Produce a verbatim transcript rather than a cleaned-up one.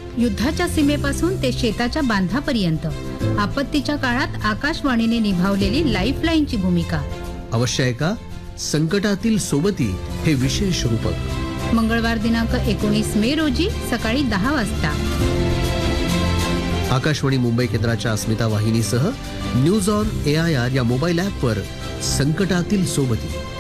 युद्धाच्या सीमेपासून ते शेताच्या बांधापर्यंत आपत्तीच्या काळात आकाशवाणीने निभावलेली लाईफलाईनची भूमिका. अवश्य ऐका संकटातील सोबती हे विशेष रूपक. मंगळवार दिनांक एकोणीस मे रोजी सकाळी दहा वाजता आकाशवाणी मुंबई केंद्राच्या अस्मिता वाहिनीसह news on A I R या मोबाईल ॲपवर संकटातील सोबती.